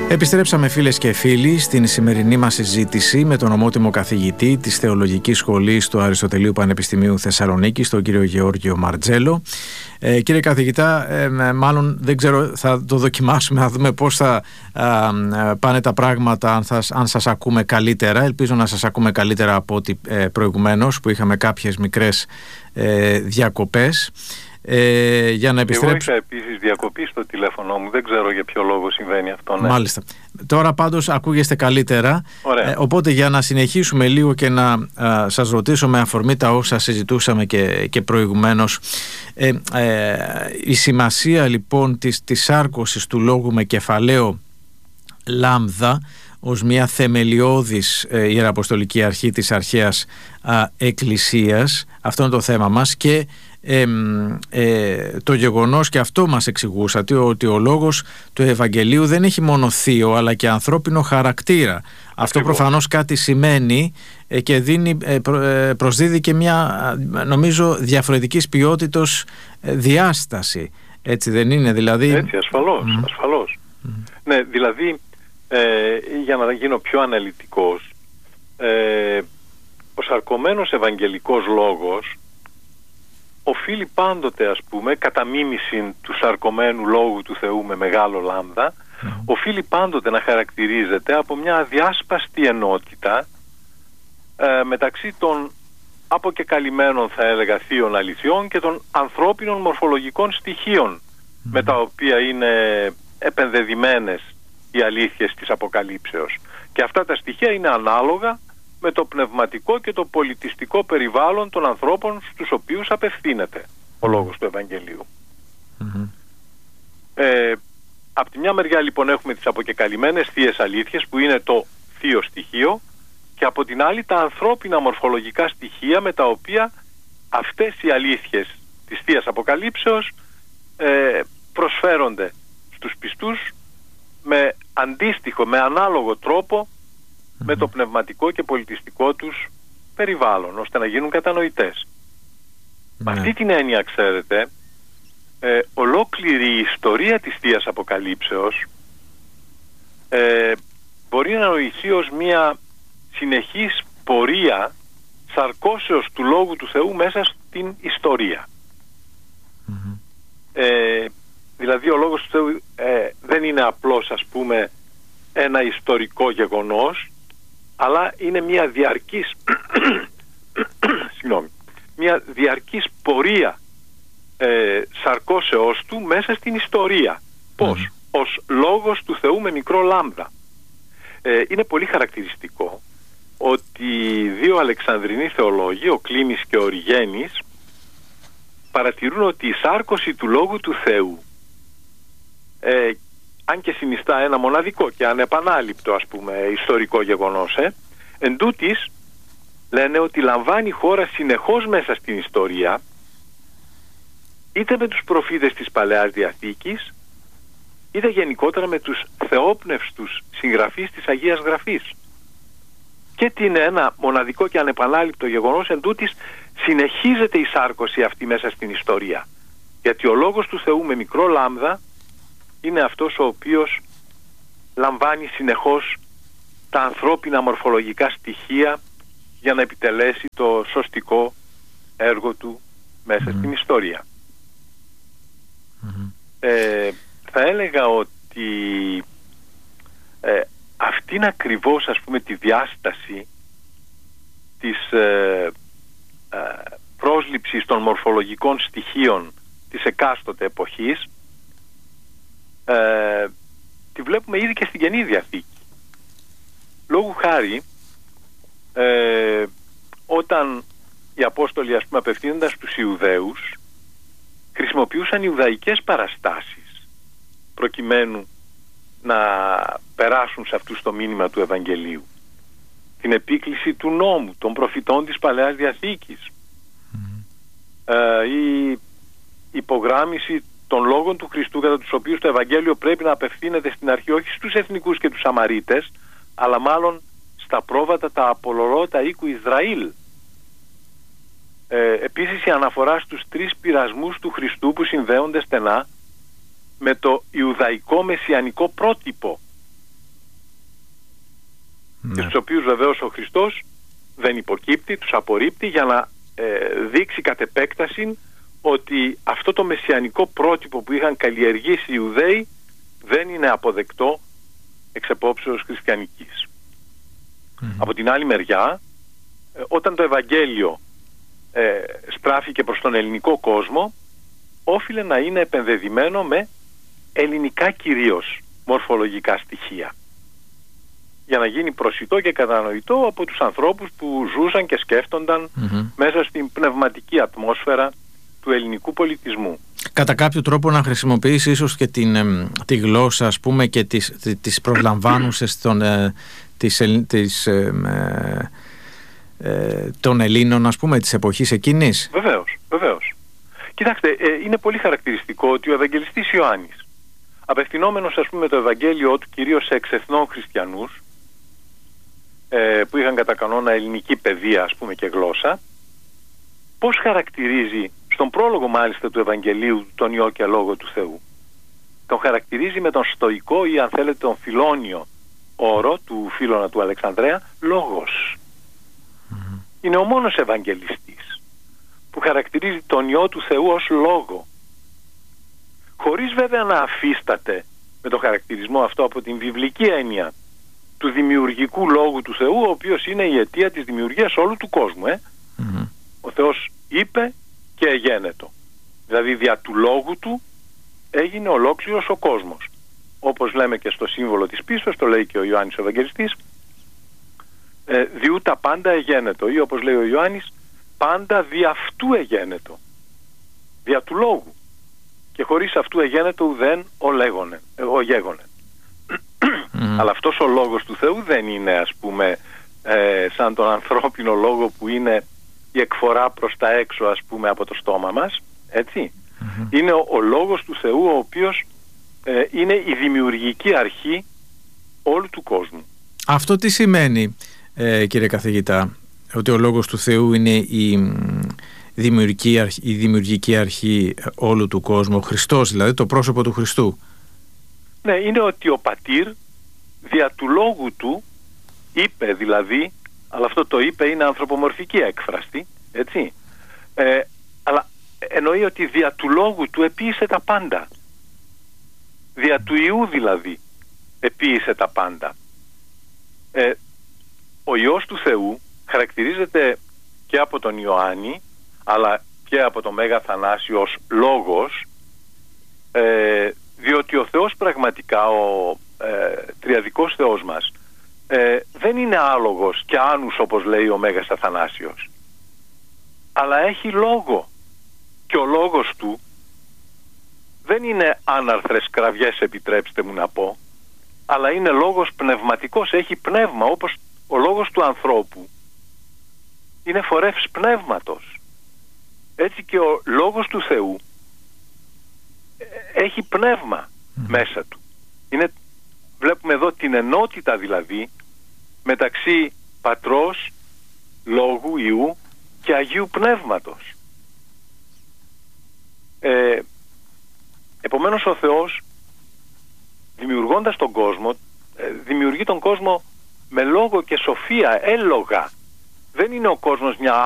Επιστρέψαμε, φίλες και φίλοι, στην σημερινή μας συζήτηση με τον ομότιμο καθηγητή της Θεολογικής Σχολής του Αριστοτελείου Πανεπιστημίου Θεσσαλονίκης, τον κύριο Γεώργιο Μαρτζέλο. Κύριε καθηγητά, μάλλον δεν ξέρω, θα το δοκιμάσουμε να δούμε πώς θα πάνε τα πράγματα, αν σας ακούμε καλύτερα. Ελπίζω να σας ακούμε καλύτερα από ό,τι προηγουμένως, που είχαμε κάποιες μικρές διακοπές. Για να επιστρέψω. Εγώ είχα επίσης διακοπή στο τηλέφωνο μου, δεν ξέρω για ποιο λόγο συμβαίνει αυτό. Ναι. Μάλιστα. Τώρα πάντως ακούγεστε καλύτερα. Οπότε για να συνεχίσουμε λίγο και να σας ρωτήσω με αφορμή τα όσα συζητούσαμε και προηγουμένως, η σημασία λοιπόν της σάρκωσης του λόγου με κεφαλαίο λάμδα ως μια θεμελιώδης ιεραποστολική αρχή της αρχαίας εκκλησίας, αυτό είναι το θέμα μας, και το γεγονός, και αυτό μας εξηγούσατε, ότι ο λόγος του Ευαγγελίου δεν έχει μόνο θείο αλλά και ανθρώπινο χαρακτήρα. Αυτό προφανώς κάτι σημαίνει και προσδίδει και μια, νομίζω, διαφορετικής ποιότητος διάσταση. Έτσι δεν είναι, δηλαδή? Έτσι, ασφαλώς. Ναι, δηλαδή, για να γίνω πιο αναλυτικός, ο σαρκωμένος Ευαγγελικός λόγος οφείλει πάντοτε, ας πούμε, κατά μίμηση του σαρκωμένου λόγου του Θεού με μεγάλο λάμδα, οφείλει πάντοτε να χαρακτηρίζεται από μια αδιάσπαστη ενότητα μεταξύ των αποκεκαλυμμένων, θα έλεγα, θείων αληθιών και των ανθρώπινων μορφολογικών στοιχείων με τα οποία είναι επενδεδημένες οι αλήθειες της Αποκαλύψεως. Και αυτά τα στοιχεία είναι ανάλογα με το πνευματικό και το πολιτιστικό περιβάλλον των ανθρώπων στους οποίους απευθύνεται ο λόγος του Ευαγγελίου. Απ' τη μια μεριά λοιπόν έχουμε τις αποκεκαλυμμένες θείες αλήθειες, που είναι το θείο στοιχείο, και από την άλλη τα ανθρώπινα μορφολογικά στοιχεία με τα οποία αυτές οι αλήθειες της θείας Αποκαλύψεως προσφέρονται στους πιστούς με αντίστοιχο, με ανάλογο τρόπο με το πνευματικό και πολιτιστικό τους περιβάλλον, ώστε να γίνουν κατανοητές. Με αυτή την έννοια, ξέρετε, ολόκληρη η ιστορία της θείας Αποκαλύψεως μπορεί να νοηθεί ως μια συνεχής πορεία σαρκώσεως του Λόγου του Θεού μέσα στην ιστορία. Δηλαδή ο Λόγος του Θεού δεν είναι απλώς, ας πούμε, ένα ιστορικό γεγονός, αλλά είναι μια διαρκής μια διαρκής πορεία σαρκώσεώς του μέσα στην ιστορία. Πώς? Ως Λόγος του Θεού με μικρό λάμδα. Είναι πολύ χαρακτηριστικό ότι δύο Αλεξανδρινοί θεολόγοι, ο Κλήμης και ο Οριγένης, παρατηρούν ότι η σάρκωση του Λόγου του Θεού, αν και συνιστά ένα μοναδικό και ανεπανάληπτο, ας πούμε, ιστορικό γεγονός, εντούτοις λένε ότι λαμβάνει χώρα συνεχώς μέσα στην ιστορία, είτε με τους προφήτες της Παλαιάς Διαθήκης, είτε γενικότερα με τους θεόπνευστους συγγραφείς της Αγίας Γραφής. Και τι είναι ένα μοναδικό και ανεπανάληπτο γεγονός, εντούτοις συνεχίζεται η σάρκωση αυτή μέσα στην ιστορία. Γιατί ο Λόγος του Θεού με μικρό λάμδα είναι αυτός ο οποίος λαμβάνει συνεχώς τα ανθρώπινα μορφολογικά στοιχεία για να επιτελέσει το σωστικό έργο του μέσα στην ιστορία. Θα έλεγα ότι αυτήν ακριβώς, ας πούμε, τη διάσταση της πρόσληψης των μορφολογικών στοιχείων της εκάστοτε εποχής τη βλέπουμε ήδη και στην Καινή Διαθήκη. Λόγου χάρη, όταν οι Απόστολοι, ας πούμε, απευθύνοντας τους Ιουδαίους, χρησιμοποιούσαν ιουδαϊκές παραστάσεις προκειμένου να περάσουν σε αυτούς το μήνυμα του Ευαγγελίου. Την επίκληση του νόμου, των προφητών της Παλαιάς Διαθήκης, η υπογράμμιση των λόγων του Χριστού, κατά τους οποίους το Ευαγγέλιο πρέπει να απευθύνεται στην αρχή όχι στους εθνικούς και τους Σαμαρίτες, αλλά μάλλον στα πρόβατα τα απολωρώτα οίκου Ισραήλ. Επίσης η αναφορά στους τρεις πειρασμούς του Χριστού που συνδέονται στενά με το Ιουδαϊκό μεσιανικό πρότυπο και στους οποίους βεβαίως ο Χριστός δεν υποκύπτει, τους απορρίπτει για να δείξει κατ' επέκταση ότι αυτό το μεσιανικό πρότυπο που είχαν καλλιεργήσει οι Ιουδαίοι δεν είναι αποδεκτό εξ επόψεως χριστιανικής. Από την άλλη μεριά, όταν το Ευαγγέλιο στράφηκε προς τον ελληνικό κόσμο, όφιλε να είναι επενδεδημένο με ελληνικά κυρίως μορφολογικά στοιχεία, για να γίνει προσιτό και κατανοητό από τους ανθρώπους που ζούσαν και σκέφτονταν μέσα στην πνευματική ατμόσφαιρα του ελληνικού πολιτισμού. Κατά κάποιο τρόπο να χρησιμοποιήσει ίσως και τη γλώσσα, ας πούμε, και τις προσλαμβάνουσες των Ελλήνων, ας πούμε, της εποχής εκείνης. Βεβαίως. Κοιτάξτε, είναι πολύ χαρακτηριστικό ότι ο Ευαγγελιστής Ιωάννης, απευθυνόμενος, ας πούμε, το Ευαγγέλιο του κυρίως σε εξεθνών χριστιανούς, που είχαν κατά κανόνα ελληνική παιδεία, ας πούμε, και γλώσσα, πώς χαρακτηρίζει στον πρόλογο μάλιστα του Ευαγγελίου τον Υιό και Λόγο του Θεού? Τον χαρακτηρίζει με τον στοικό ή, αν θέλετε, τον φιλόνιο όρο του Φίλωνα του Αλεξανδρέα, λόγος. Είναι ο μόνος Ευαγγελιστής που χαρακτηρίζει τον Υιό του Θεού ως λόγο, χωρίς βέβαια να αφίσταται με τον χαρακτηρισμό αυτό από την βιβλική έννοια του δημιουργικού λόγου του Θεού, ο οποίος είναι η αιτία της δημιουργίας όλου του κόσμου. Ο Θεός είπε και εγένετο. Δηλαδή δια του λόγου του έγινε ολόκληρος ο κόσμος. Όπως λέμε και στο σύμβολο της πίστεως, το λέει και ο Ιωάννης ο Ευαγγελιστής, διού τα πάντα εγένετο, ή όπως λέει ο Ιωάννης, πάντα δι' αυτού εγένετο. Δια του λόγου. Και χωρίς αυτού εγένετο ουδέν ο γέγονεν. Αλλά αυτός ο λόγος του Θεού δεν είναι, ας πούμε, σαν τον ανθρώπινο λόγο που είναι η εκφορά προς τα έξω, ας πούμε, από το στόμα μας, έτσι. Είναι ο λόγος του Θεού, ο οποίος είναι η δημιουργική αρχή όλου του κόσμου. Αυτό τι σημαίνει, κύριε καθηγητά, ότι ο λόγος του Θεού είναι η δημιουργική αρχή όλου του κόσμου, ο Χριστός δηλαδή, το πρόσωπο του Χριστού? Ναι, είναι ότι ο Πατήρ δια του λόγου του είπε, δηλαδή, αλλά αυτό το είπε είναι ανθρωπομορφική έκφραστη, έτσι, αλλά εννοεί ότι δια του λόγου του επίησε τα πάντα. Δια του Υιού δηλαδή επίησε τα πάντα. Ο Υιός του Θεού χαρακτηρίζεται και από τον Ιωάννη, αλλά και από τον Μέγα Θανάσιο ως λόγος, διότι ο Θεός πραγματικά, ο τριαδικός Θεός μας, δεν είναι άλογος και άνους όπως λέει ο Μέγας Αθανάσιος, αλλά έχει λόγο, και ο λόγος του δεν είναι άναρθρες κραυγές, επιτρέψτε μου να πω, αλλά είναι λόγος πνευματικός, έχει πνεύμα, όπως ο λόγος του ανθρώπου είναι φορεύς πνεύματος. Έτσι και ο λόγος του Θεού έχει πνεύμα μέσα του. Βλέπουμε εδώ την ενότητα δηλαδή μεταξύ Πατρός, Λόγου, Υιού και Αγίου Πνεύματος. Επομένως ο Θεός, δημιουργώντας τον κόσμο, δημιουργεί τον κόσμο με λόγο και σοφία, έλογα. Δεν είναι ο κόσμος μια